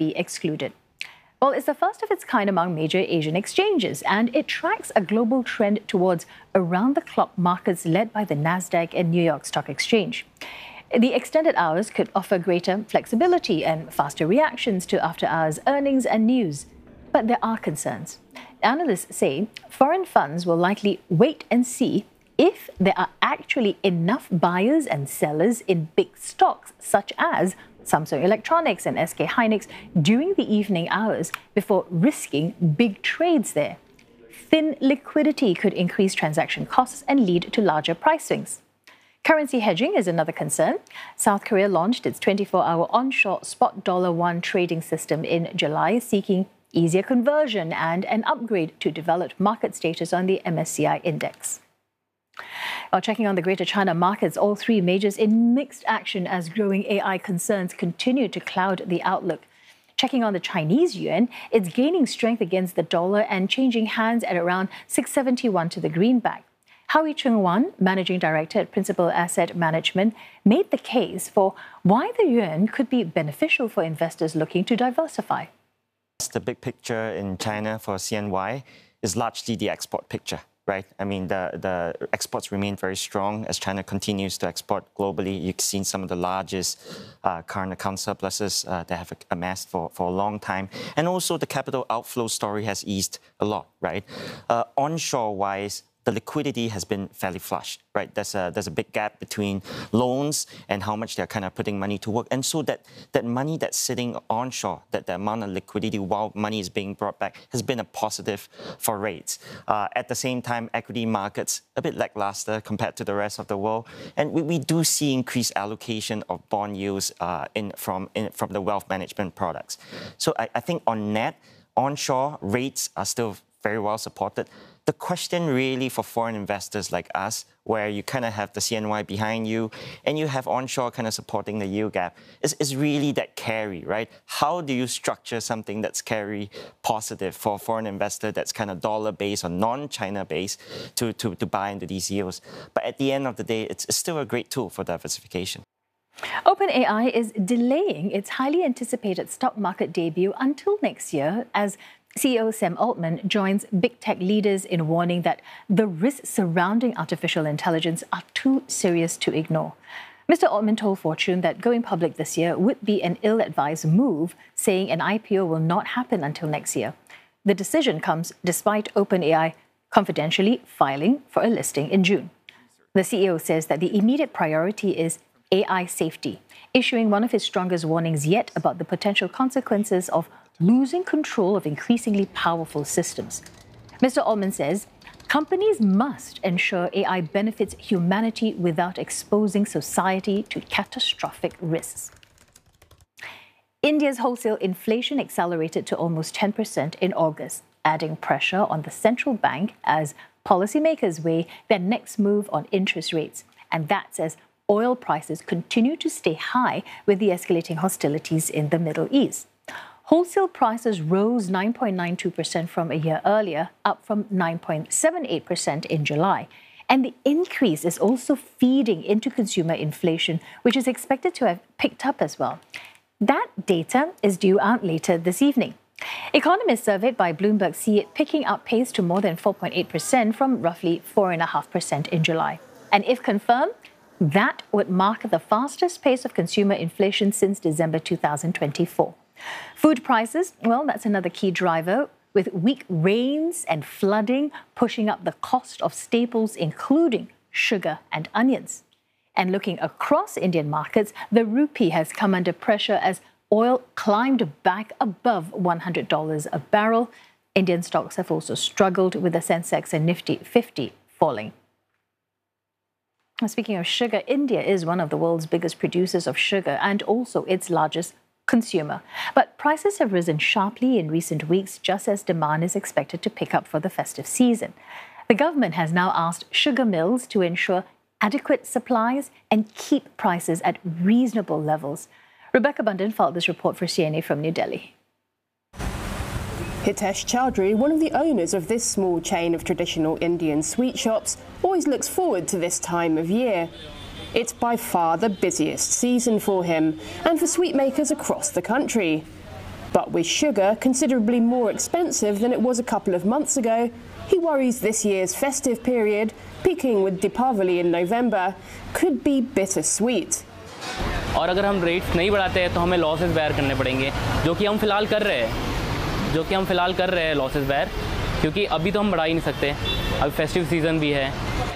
be excluded. Well, it's the first of its kind among major Asian exchanges, and it tracks a global trend towards around-the-clock markets led by the Nasdaq and New York Stock Exchange. The extended hours could offer greater flexibility and faster reactions to after-hours earnings and news. But there are concerns. Analysts say foreign funds will likely wait and see if there are actually enough buyers and sellers in big stocks such as Samsung Electronics and SK Hynix during the evening hours before risking big trades there. Thin liquidity could increase transaction costs and lead to larger price swings. Currency hedging is another concern. South Korea launched its 24-hour onshore spot $1 trading system in July, seeking easier conversion and an upgrade to developed market status on the MSCI index. While checking on the Greater China markets, all three majors in mixed action as growing AI concerns continue to cloud the outlook. Checking on the Chinese yuan, it's gaining strength against the dollar and changing hands at around 671 to the greenback. Howie Chung-Wan, Managing Director at Principal Asset Management, made the case for why the yuan could be beneficial for investors looking to diversify. The big picture in China for CNY is largely the export picture, right? I mean, the exports remain very strong as China continues to export globally. You've seen some of the largest current account surpluses that have amassed for a long time. And also the capital outflow story has eased a lot, right? Onshore-wise, the liquidity has been fairly flush, right? There's a big gap between loans and how much they're kind of putting money to work. And so that money that's sitting onshore, that the amount of liquidity while money is being brought back has been a positive for rates. At the same time, equity markets a bit lackluster compared to the rest of the world. And we do see increased allocation of bond yields from the wealth management products. So I think on net, onshore rates are still very well supported. The question really for foreign investors like us, where you kind of have the CNY behind you and you have onshore kind of supporting the yield gap, is really that carry, right? How do you structure something that's carry positive for a foreign investor that's kind of dollar-based or non-China based to buy into these yields? But at the end of the day, it's still a great tool for diversification. OpenAI is delaying its highly anticipated stock market debut until next year as CEO Sam Altman joins big tech leaders in warning that the risks surrounding artificial intelligence are too serious to ignore. Mr. Altman told Fortune that going public this year would be an ill-advised move, saying an IPO will not happen until next year. The decision comes despite OpenAI confidentially filing for a listing in June. The CEO says that the immediate priority is AI safety, issuing one of his strongest warnings yet about the potential consequences of losing control of increasingly powerful systems. Mr. Altman says companies must ensure AI benefits humanity without exposing society to catastrophic risks. India's wholesale inflation accelerated to almost 10% in August, adding pressure on the central bank as policymakers weigh their next move on interest rates. And that's as oil prices continue to stay high with the escalating hostilities in the Middle East. Wholesale prices rose 9.92% from a year earlier, up from 9.78% in July. And the increase is also feeding into consumer inflation, which is expected to have picked up as well. That data is due out later this evening. Economists surveyed by Bloomberg see it picking up pace to more than 4.8% from roughly 4.5% in July. And if confirmed, that would mark the fastest pace of consumer inflation since December 2024. Food prices, well, that's another key driver, with weak rains and flooding pushing up the cost of staples, including sugar and onions. And looking across Indian markets, the rupee has come under pressure as oil climbed back above $100 a barrel. Indian stocks have also struggled, with the Sensex and Nifty 50 falling. Speaking of sugar, India is one of the world's biggest producers of sugar and also its largest consumer. But prices have risen sharply in recent weeks, just as demand is expected to pick up for the festive season. The government has now asked sugar mills to ensure adequate supplies and keep prices at reasonable levels. Rebecca Bundan filed this report for CNA from New Delhi. Hitesh Chowdhury, one of the owners of this small chain of traditional Indian sweet shops, always looks forward to this time of year. It's by far the busiest season for him and for sweet makers across the country. But with sugar considerably more expensive than it was a couple of months ago, he worries this year's festive period, peaking with Deepavali in November, could be bittersweet. और अगर हम rates नहीं बढ़ाते हैं तो हमें losses bear करने पड़ेंगे, जो कि हम फ़िलहाल कर रहे हैं लॉसेस बेयर, क्योंकि अभी तो हम बढ़ा ही नहीं सकते, अभी फेस्टिव सीज़न भी है.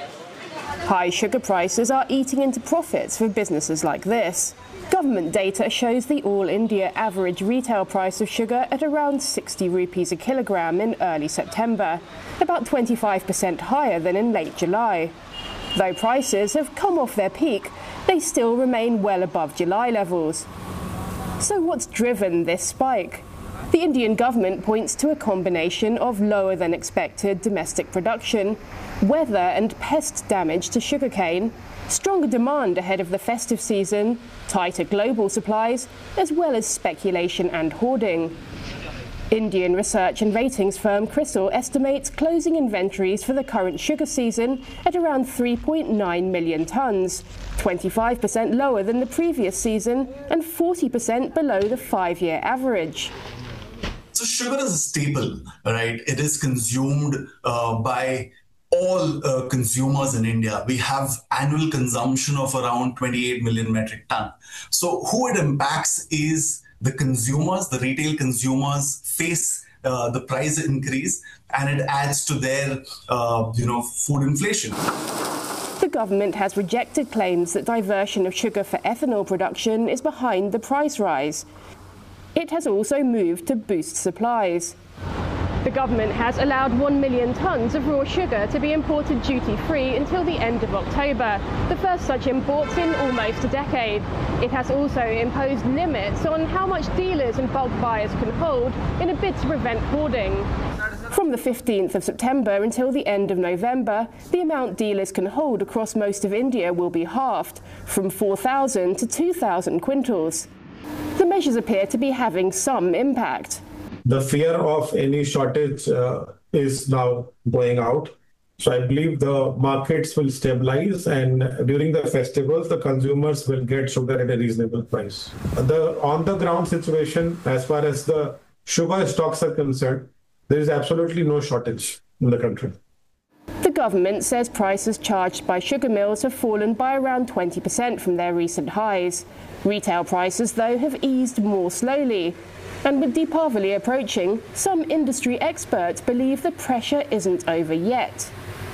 High sugar prices are eating into profits for businesses like this. Government data shows the all-India average retail price of sugar at around 60 rupees a kilogram in early September, about 25% higher than in late July. Though prices have come off their peak, they still remain well above July levels. So what's driven this spike? The Indian government points to a combination of lower than expected domestic production, weather and pest damage to sugarcane, stronger demand ahead of the festive season, tighter global supplies, as well as speculation and hoarding. Indian research and ratings firm CRISIL estimates closing inventories for the current sugar season at around 3.9 million tonnes, 25% lower than the previous season and 40% below the 5-year average. So sugar is a staple, right? It is consumed by all consumers in India. We have annual consumption of around 28 million metric ton. So who it impacts is the consumers, the retail consumers face the price increase, and it adds to their, food inflation. The government has rejected claims that diversion of sugar for ethanol production is behind the price rise. It has also moved to boost supplies. The government has allowed 1 million tonnes of raw sugar to be imported duty-free until the end of October, the first such imports in almost a decade. It has also imposed limits on how much dealers and bulk buyers can hold in a bid to prevent hoarding. From the 15th of September until the end of November, the amount dealers can hold across most of India will be halved, from 4,000 to 2,000 quintals. The measures appear to be having some impact. The fear of any shortage is now going out. So I believe the markets will stabilize, and during the festivals, the consumers will get sugar at a reasonable price. The on-the-ground situation, as far as the sugar stocks are concerned, there is absolutely no shortage in the country. The government says prices charged by sugar mills have fallen by around 20% from their recent highs. Retail prices, though, have eased more slowly. And with Deepavali approaching, some industry experts believe the pressure isn't over yet.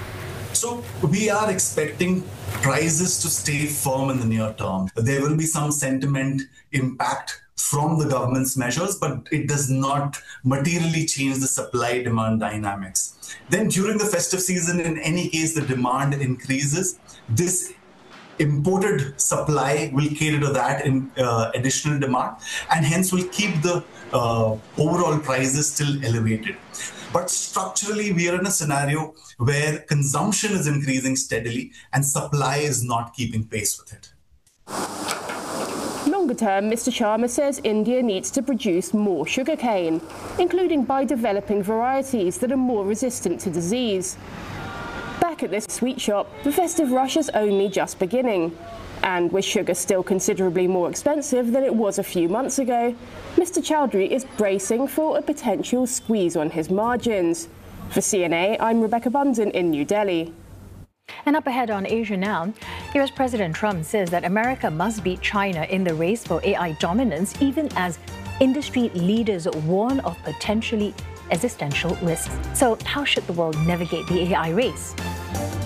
So we are expecting prices to stay firm in the near term. There will be some sentiment impact from the government's measures, but it does not materially change the supply-demand dynamics. Then during the festive season, in any case, the demand increases. This imported supply will cater to that in additional demand, and hence will keep the overall prices still elevated. But structurally, we are in a scenario where consumption is increasing steadily and supply is not keeping pace with it. Longer term, Mr. Sharma says India needs to produce more sugarcane, including by developing varieties that are more resistant to disease. Back at this sweet shop, the festive rush is only just beginning. And with sugar still considerably more expensive than it was a few months ago, Mr. Chowdhury is bracing for a potential squeeze on his margins. For CNA, I'm Rebecca Bunsen in New Delhi. And up ahead on Asia Now, US President Trump says that America must beat China in the race for AI dominance, even as industry leaders warn of potentially existential risks. So how should the world navigate the AI race?